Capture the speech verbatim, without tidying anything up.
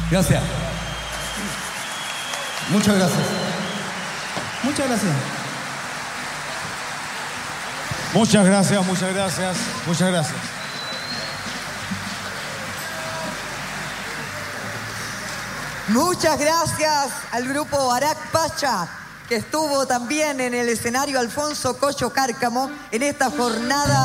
Gracias. Muchas gracias. Muchas gracias. Muchas gracias, muchas gracias, muchas gracias. Muchas gracias al grupo Arak Pacha, que estuvo también en el escenario Alfonso Coyo Cárcamo en esta jornada.